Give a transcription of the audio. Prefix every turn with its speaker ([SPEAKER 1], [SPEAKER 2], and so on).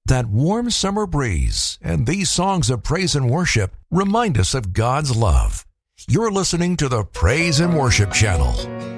[SPEAKER 1] That warm summer breeze and these songs of praise and worship remind us of God's love. You're listening to the Praise and Worship Channel.